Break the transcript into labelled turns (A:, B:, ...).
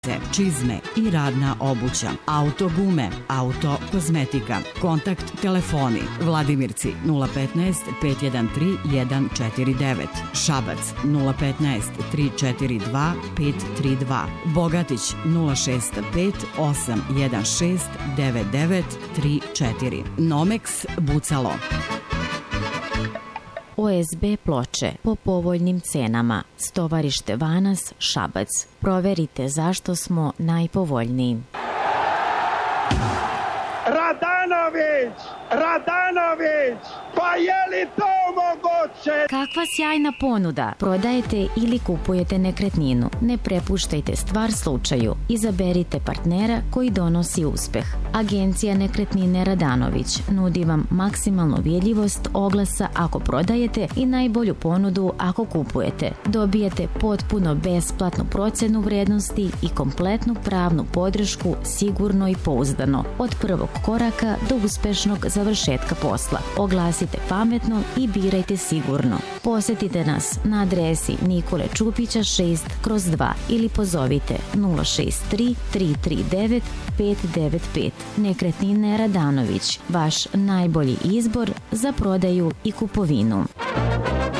A: čizme i radna obuća, auto gume, auto kozmetika. Kontakt telefoni: Vladimirci 015 513 149, Šabac 015 342 532, Bogatić 065 816 9934. Nomex Bucalo.
B: OSB ploče po povoljnim cenama. Stovarište Vanas, Šabac. Proverite zašto smo najpovoljniji.
C: Radanović, pa je li to moguće?
B: Kakva sjajna ponuda! Prodajete ili kupujete nekretninu. Ne prepuštajte stvar slučaju. Izaberite partnera koji donosi uspeh. Agencija Nekretnine Radanović nudi vam maksimalnu vidljivost oglasa ako prodajete i najbolju ponudu ako kupujete. Dobijete potpuno besplatnu procenu vrednosti i kompletnu pravnu podršku sigurno i pouzdano. Od prvog koraka do uspešnog završetka posla. Oglasite pametno i birajte sigurno. Posetite nas na adresi Nikole Čupića 6/2 ili pozovite 063 339 595. Nekretnine Radanović, vaš najbolji izbor za prodaju i kupovinu.